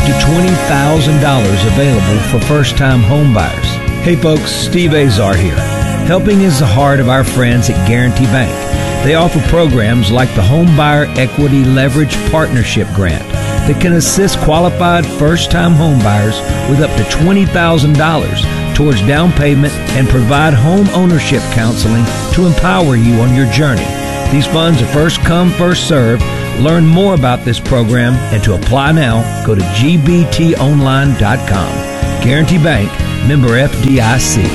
to $20,000 available for first-time home buyers. Hey folks, Steve Azar here. Helping is the heart of our friends at Guarantee Bank. They offer programs like the Home Buyer Equity Leverage Partnership Grant that can assist qualified first-time home buyers with up to $20,000 towards down payment and provide home ownership counseling to empower you on your journey. These funds are first come, first served. Learn more about this program and to apply now, go to gbtonline.com. Guarantee Bank, member FDIC.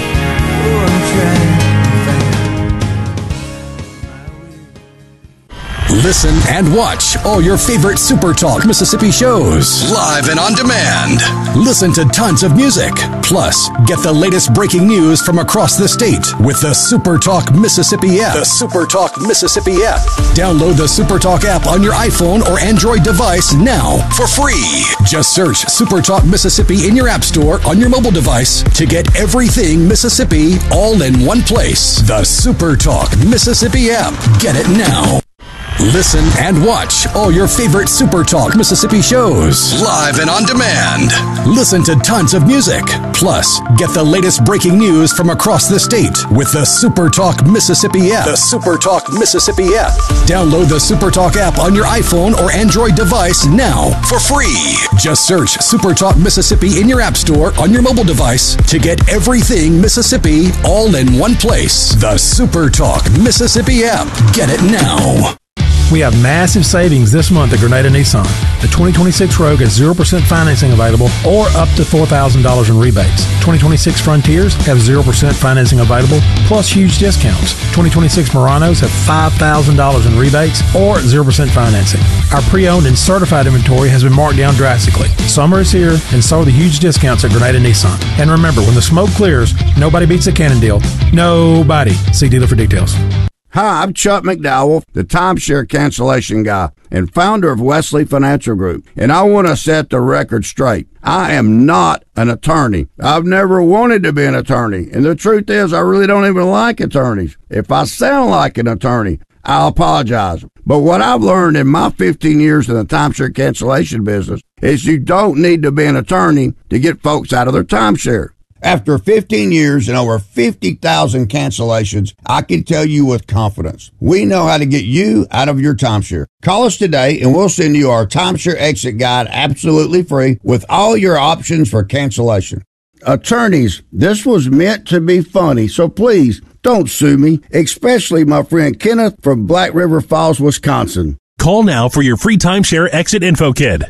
Listen and watch all your favorite Super Talk Mississippi shows live and on demand. Listen to tons of music. Plus, get the latest breaking news from across the state with the Super Talk Mississippi app. The Super Talk Mississippi app. Download the Super Talk app on your iPhone or Android device now for free. Just search Super Talk Mississippi in your app store on your mobile device to get everything Mississippi all in one place. The Super Talk Mississippi app. Get it now. Listen and watch all your favorite Super Talk Mississippi shows live and on demand. Listen to tons of music. Plus, get the latest breaking news from across the state with the Super Talk Mississippi app. The Super Talk Mississippi app. Download the Super Talk app on your iPhone or Android device now for free. Just search Super Talk Mississippi in your app store on your mobile device to get everything Mississippi all in one place. The Super Talk Mississippi app. Get it now. We have massive savings this month at Grenada Nissan. The 2026 Rogue has 0% financing available or up to $4,000 in rebates. 2026 Frontiers have 0% financing available plus huge discounts. 2026 Muranos have $5,000 in rebates or 0% financing. Our pre-owned and certified inventory has been marked down drastically. Summer is here and so are the huge discounts at Grenada Nissan. And remember, when the smoke clears, nobody beats a Cannondale. Nobody. See dealer for details. Hi, I'm Chuck McDowell, the timeshare cancellation guy and founder of Wesley Financial Group, and I want to set the record straight. I am not an attorney. I've never wanted to be an attorney, and the truth is I really don't even like attorneys. If I sound like an attorney, I'll apologize. But what I've learned in my 15 years in the timeshare cancellation business is you don't need to be an attorney to get folks out of their timeshare. After 15 years and over 50,000 cancellations, I can tell you with confidence, we know how to get you out of your timeshare. Call us today and we'll send you our timeshare exit guide absolutely free with all your options for cancellation. Attorneys, this was meant to be funny, so please don't sue me, especially my friend Kenneth from Black River Falls, Wisconsin. Call now for your free timeshare exit info kit.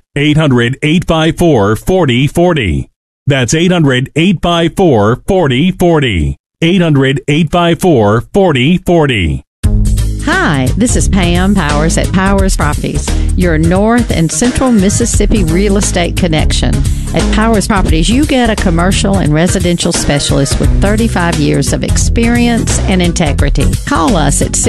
800-854-4040. That's 800-854-4040. 800-854-4040. Hi, this is Pam Powers at Powers Properties, your North and Central Mississippi real estate connection. At Powers Properties, you get a commercial and residential specialist with 35 years of experience and integrity. Call us at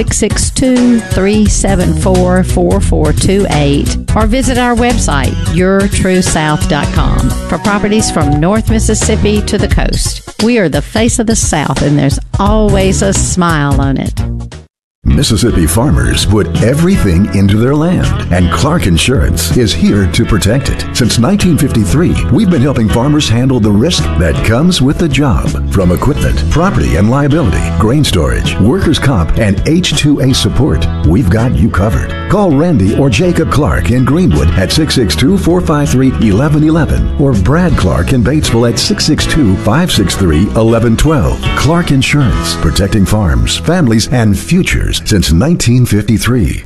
662-374-4428 or visit our website, yourtruesouth.com, for properties from North Mississippi to the coast. We are the face of the South, and there's always a smile on it. Mississippi farmers put everything into their land, and Clark Insurance is here to protect it. Since 1953, we've been helping farmers handle the risk that comes with the job. From equipment, property and liability, grain storage, workers' comp, and H2A support, we've got you covered. Call Randy or Jacob Clark in Greenwood at 662-453-1111 or Brad Clark in Batesville at 662-563-1112. Clark Insurance, protecting farms, families, and futures since 1953.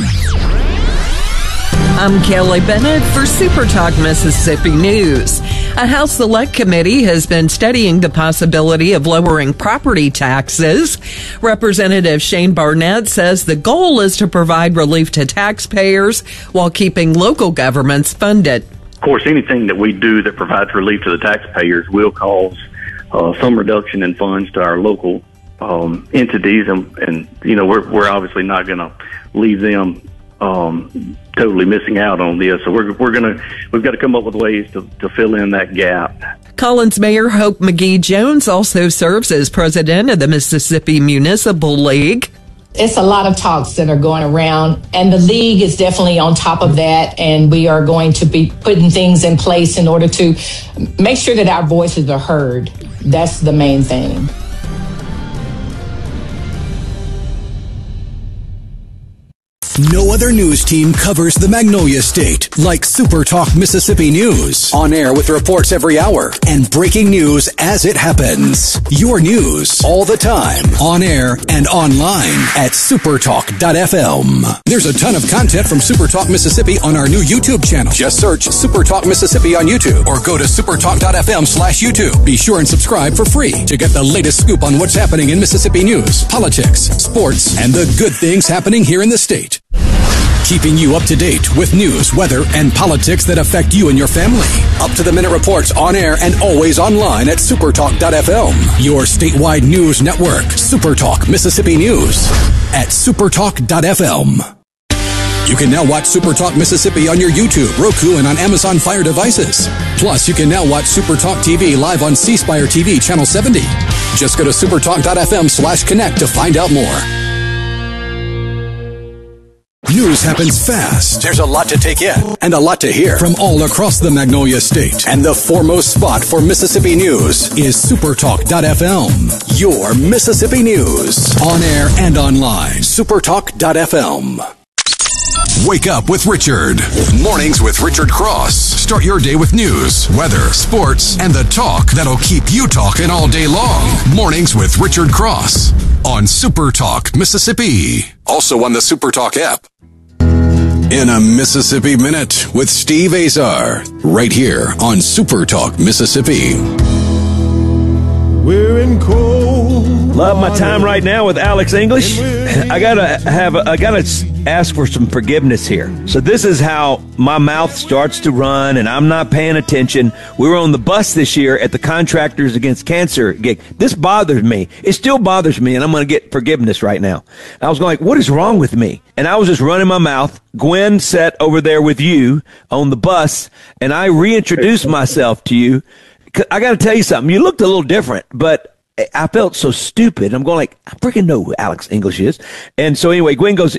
I'm Kelly Bennett for Super Talk Mississippi News. A House Select Committee has been studying the possibility of lowering property taxes. Representative Shane Barnett says the goal is to provide relief to taxpayers while keeping local governments funded. Of course, anything that we do that provides relief to the taxpayers will cause some reduction in funds to our local entities, and you know we're obviously not going to leave them totally missing out on this. So we've got to come up with ways to fill in that gap. Collins Mayor Hope McGee Jones also serves as president of the Mississippi Municipal League. It's a lot of talks that are going around, and the league is definitely on top of that, and we are going to be putting things in place in order to make sure that our voices are heard. That's the main thing. No other news team covers the Magnolia State like Super Talk Mississippi News. On air with reports every hour and breaking news as it happens. Your news all the time. On air and online at supertalk.fm. There's a ton of content from Super Talk Mississippi on our new YouTube channel. Just search Super Talk Mississippi on YouTube or go to supertalk.fm/YouTube. Be sure and subscribe for free to get the latest scoop on what's happening in Mississippi news, politics, sports, and the good things happening here in the state. Keeping you up to date with news, weather, and politics that affect you and your family. Up-to-the-minute reports on air and always online at supertalk.fm. Your statewide news network, Supertalk Mississippi News at supertalk.fm. You can now watch Supertalk Mississippi on your YouTube, Roku, and on Amazon Fire devices. Plus, you can now watch Supertalk TV live on C Spire TV Channel 70. Just go to supertalk.fm/connect to find out more. News happens fast. There's a lot to take in and a lot to hear from all across the Magnolia State. And the foremost spot for Mississippi news is supertalk.fm. Your Mississippi news. On air and online. Supertalk.fm. Wake up with Richard. Mornings with Richard Cross. Start your day with news, weather, sports, and the talk that'll keep you talking all day long. Mornings with Richard Cross on Super Talk Mississippi. Also on the Super Talk app. In a Mississippi Minute with Steve Azar. Right here on Super Talk Mississippi. We're in cold. Love my time right now with Alex English. I gotta ask for some forgiveness here. So this is how my mouth starts to run and I'm not paying attention. We were on the bus this year at the Contractors Against Cancer gig. This bothers me. It still bothers me, and I'm going to get forgiveness right now. I was going, what is wrong with me? And I was just running my mouth. Gwen sat over there with you on the bus, and I reintroduced myself to you. I got to tell you something. You looked a little different, but I felt so stupid. I'm going like, I freaking know who Alex English is. And so anyway, Gwen goes,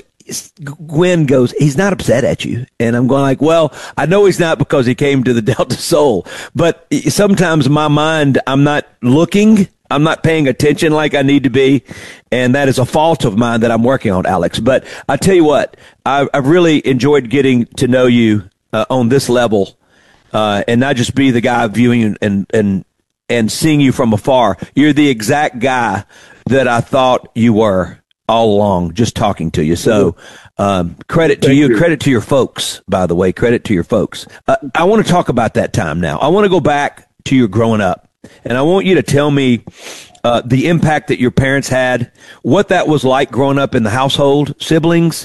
he's not upset at you. And I'm going like, well, I know he's not because he came to the Delta Soul. But sometimes in my mind, I'm not looking. I'm not paying attention like I need to be. And that is a fault of mine that I'm working on, Alex. But I tell you what, I've really enjoyed getting to know you on this level. And not just be the guy viewing and seeing you from afar. You're the exact guy that I thought you were all along, just talking to you. So, credit to you, credit to your folks, by the way, credit to your folks. I want to talk about that time now. I want to go back to your growing up, and I want you to tell me the impact that your parents had, what that was like growing up in the household, siblings,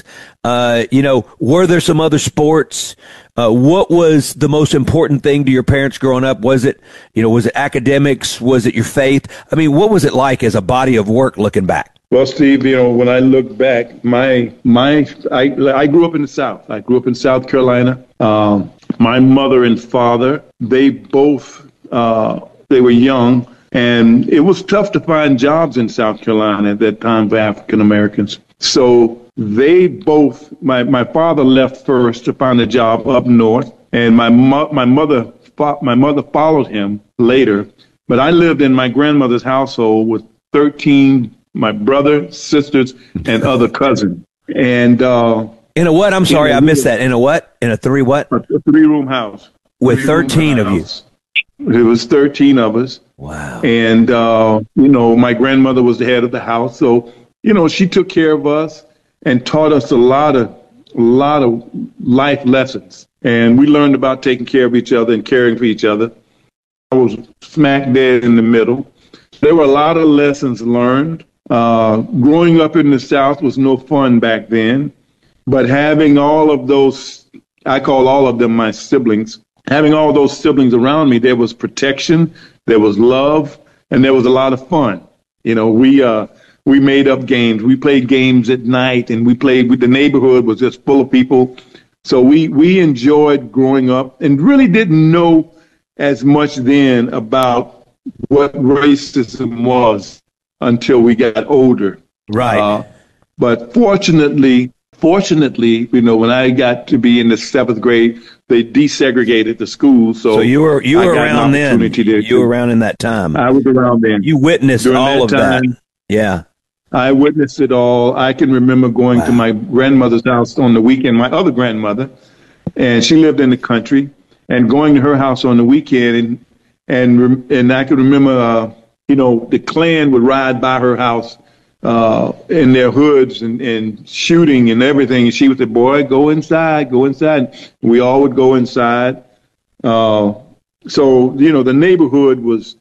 were there some other sports? What was the most important thing to your parents growing up? Was it academics? Was it your faith? I mean, what was it like as a body of work looking back? Well, Steve, when I look back, I grew up in the South. I grew up in South Carolina. My mother and father, they both, they were young, and it was tough to find jobs in South Carolina at that time for African Americans. So they both, my father left first to find a job up north, and my mother followed him later. But I lived in my grandmother's household with 13, my brother, sisters, and other cousins. And in a what? I'm sorry, I missed that. In a what? In a what? A 3-room house. With 13 of you. It was 13 of us. Wow. And my grandmother was the head of the house, so she took care of us and taught us a lot of life lessons. And we learned about taking care of each other and caring for each other. I was smack dead in the middle. There were a lot of lessons learned. Growing up in the South was no fun back then, but having all of those, I call all of them my siblings, having all those siblings around me, there was protection, there was love, and there was a lot of fun. We made up games. We played games at night, and the neighborhood was just full of people. So we enjoyed growing up and really didn't know as much then about what racism was until we got older. Right. But fortunately, when I got to be in the 7th grade, they desegregated the schools. So you were around then. You were around in that time. I was around then. You witnessed all of that. Yeah. I witnessed it all. I can remember going to my grandmother's house on the weekend, my other grandmother, and she lived in the country, and going to her house on the weekend, and I can remember, the Klan would ride by her house in their hoods and shooting and everything. And she would say, "Boy, go inside, go inside." We all would go inside. So, the neighborhood was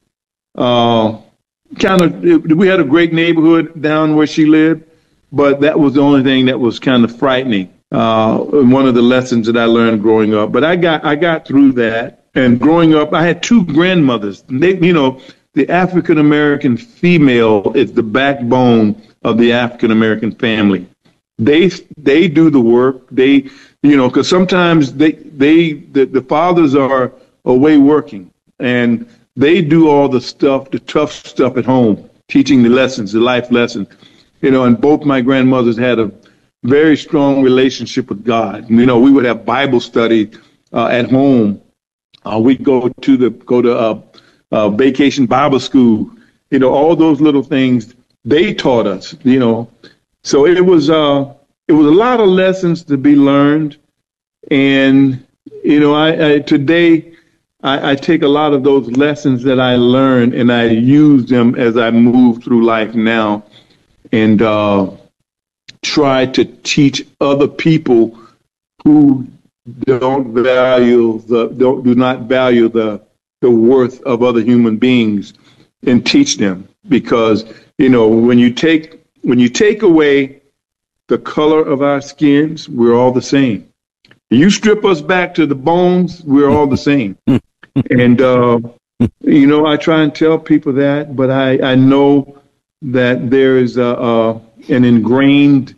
we had a great neighborhood down where she lived, but that was the only thing that was kind of frightening. One of the lessons that I learned growing up. But I got through that. And growing up, I had 2 grandmothers. The African American female is the backbone of the African American family. They do the work. Because sometimes the fathers are away working, and they do all the tough stuff at home, teaching the lessons, the life lessons. And both my grandmothers had a very strong relationship with God. We would have Bible study at home. We'd go to vacation Bible school. All those little things they taught us. So it was a lot of lessons to be learned, and today I take a lot of those lessons that I learned and I use them as I move through life now, and try to teach other people who do not value the worth of other human beings, and teach them. Because when you take away the color of our skins, we're all the same. You strip us back to the bones, we're all the same. And I try and tell people that, but I know that there is an ingrained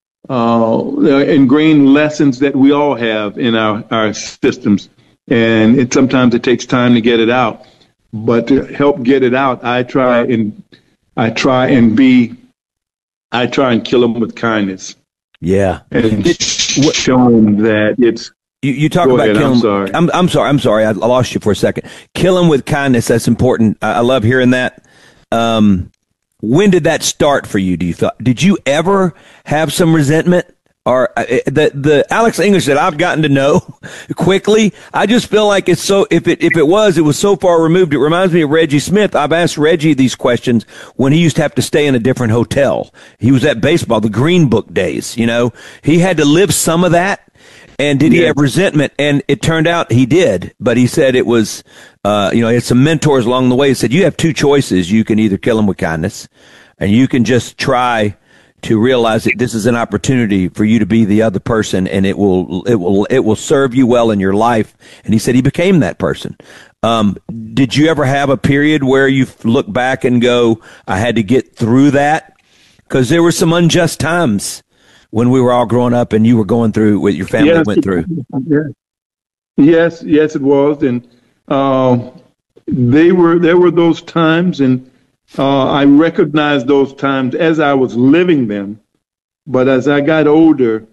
lessons that we all have in our systems, and sometimes it takes time to get it out. But to help get it out, I try and kill them with kindness. Yeah, and show them that it's. You talk about killing. I'm sorry. I lost you for a second. Kill them with kindness. That's important. I love hearing that. When did that start for you? Did you ever have some resentment? Or the Alex English that I've gotten to know quickly, I just feel like it's so. If it was so far removed. It reminds me of Reggie Smith. I've asked Reggie these questions when he used to have to stay in a different hotel. He was at baseball, the Green Book days. He had to live some of that. And did he have resentment? And it turned out he did. But he said it was, he had some mentors along the way. He said, you have 2 choices. You can either kill him with kindness, and you can just try to realize that this is an opportunity for you to be the other person, and it will serve you well in your life. And he said he became that person. Did you ever have a period where you look back and go, I had to get through that? Because there were some unjust times when we were all growing up and you were going through what your family went through. Yes, it was. And there were those times, and I recognized those times as I was living them. But as I got older,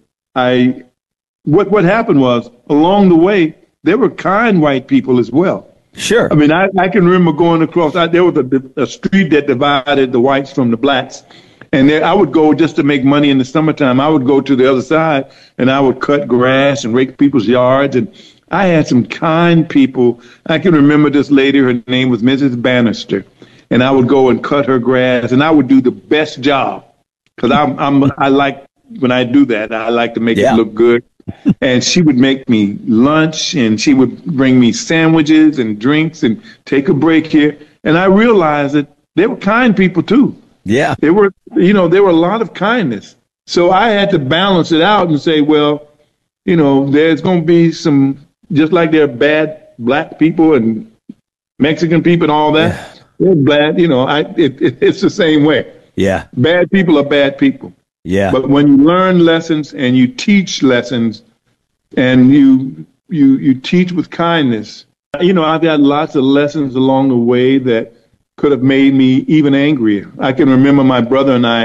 what happened was, along the way, there were kind white people as well. Sure. I mean, I can remember going across, there was a street that divided the whites from the blacks. And I would go just to make money in the summertime. I would go to the other side, and I would cut grass and rake people's yards. And I had some kind people. I can remember this lady. Her name was Mrs. Bannister. And I would go and cut her grass, and I would do the best job. Because I like, when I do that, I like to make it look good. And she would make me lunch, and she would bring me sandwiches and drinks and take a break here. And I realized that they were kind people, too. Yeah. There were a lot of kindness. So I had to balance it out and say, well, there's going to be some, just like there are bad black people and Mexican people and all that. Yeah. They're bad, it's the same way. Yeah. Bad people are bad people. Yeah. But when you learn lessons and you teach lessons and you teach with kindness, I've got lots of lessons along the way that could have made me even angrier. I can remember my brother and I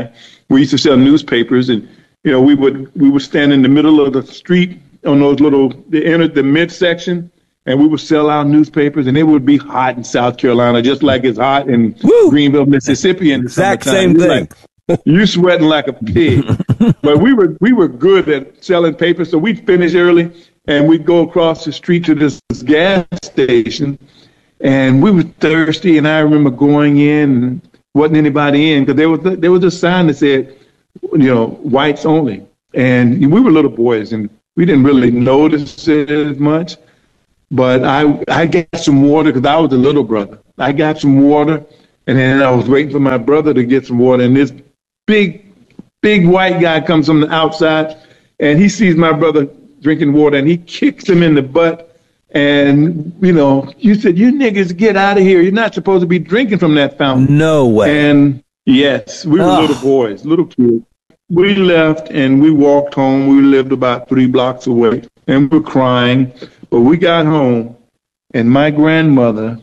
we used to sell newspapers, and we would stand in the middle of the street on those the midsection, and we would sell our newspapers, and it would be hot in South Carolina, just like it's hot in Greenville, Mississippi in the exact summertime. Same thing. You sweating like a pig. But we were good at selling papers, so we'd finish early, and we'd go across the street to this gas station, and we were thirsty, and I remember going in, and wasn't anybody in, because there was a sign that said, whites only. And we were little boys, and we didn't really notice it as much. But I got some water, because I was the little brother. I got some water, and then I was waiting for my brother to get some water, and this big white guy comes from the outside, and he sees my brother drinking water, and he kicks him in the butt. And, you said, you niggas get out of here. You're not supposed to be drinking from that fountain. No way. And, yes, we were little boys, little kids. We left, and we walked home. We lived about 3 blocks away, and we were crying. But we got home, and my grandmother,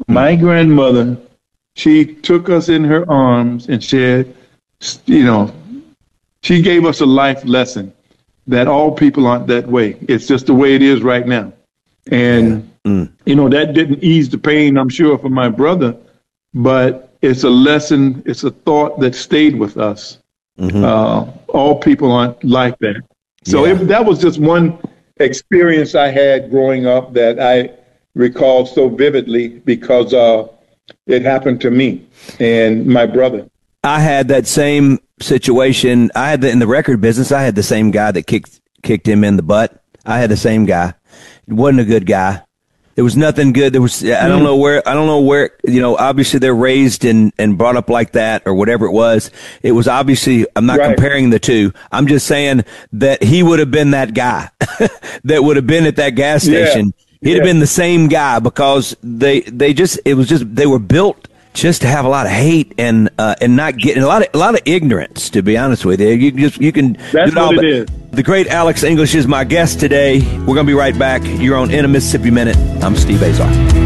she took us in her arms and said, she gave us a life lesson that all people aren't that way. It's just the way it is right now. And, that didn't ease the pain, I'm sure, for my brother, but it's a lesson, it's a thought that stayed with us. All people aren't like that. So that was just one experience I had growing up that I recall so vividly because it happened to me and my brother. I had that same situation. I had in the record business. I had the same guy that kicked him in the butt. I had the same guy. It wasn't a good guy. There was nothing good. I don't know where, obviously they're raised and brought up like that or whatever it was. It was obviously, I'm not comparing the two. I'm just saying that he would have been that guy that would have been at that gas station. Yeah. He'd have been the same guy because they were built just to have a lot of hate and not getting a lot of ignorance, to be honest with you. You can That's do it all. What it is. The great Alex English is my guest today. We're going to be right back. You're on In a Mississippi Minute. I'm Steve Azar.